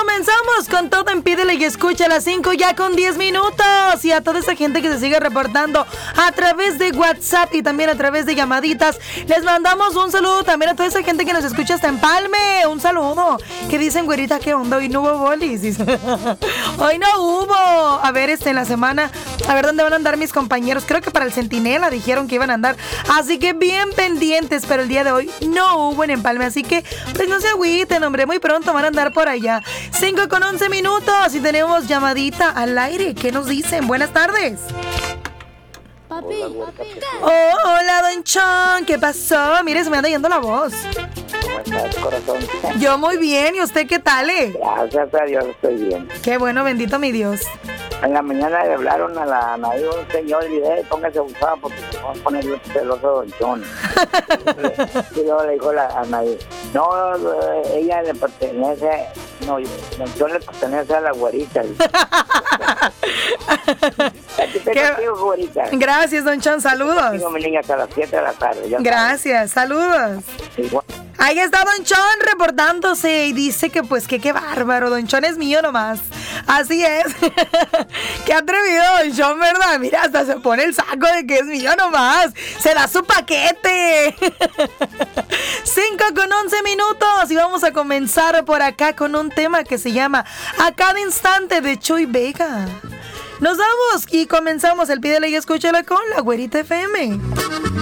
Comenzamos con todo en Pídele y Escucha a las 5 ya con 10 minutos. Y a toda esa gente que se sigue reportando a través de WhatsApp y también a través de llamaditas, les mandamos un saludo también a toda esa gente que nos escucha hasta Empalme. Un saludo. Que dicen, güerita, ¿qué onda? Hoy no hubo bolis. Hoy no hubo. A ver, en la semana, a ver dónde van a andar mis compañeros. Creo que para el Centinela dijeron que iban a andar. Así que bien pendientes, pero el día de hoy no hubo en Empalme. Así que, pues no se agüiten, hombre. Muy pronto van a andar por allá. 5 con 11 minutos y tenemos llamadita al aire. ¿Qué nos dicen? Buenas tardes. Papi. Oh, hola, Don Chon. ¿Qué pasó? Mire, se me anda yendo la voz. ¿Cómo estás, corazón? Yo muy bien. ¿Y usted qué tal? Gracias a Dios, estoy bien. Qué bueno, bendito mi Dios. En la mañana le hablaron a la Anaí, un señor, y dije, póngase usada porque se va a poner yo celoso Don Chon. Y luego le dijo la Anaí, no, ella le pertenece, no, Don Chon le pertenece a la güerita. Aquí te contigo, güerita. Gracias, Don Chon, saludos. Digo, mi niña, hasta las 7 de la tarde. Gracias, saludos. Igual. Ahí está Don Chon reportándose y dice que pues que qué bárbaro, Don Chon es mío nomás. Así es. Qué atrevido Don Chon, ¿verdad? Mira, hasta se pone el saco de que es mío nomás. Se da su paquete. 5 con 11 minutos y vamos a comenzar por acá con un tema que se llama A Cada Instante de Chuy Vega. Nos vamos y comenzamos el Pídele y Escúchala con la Güerita FM.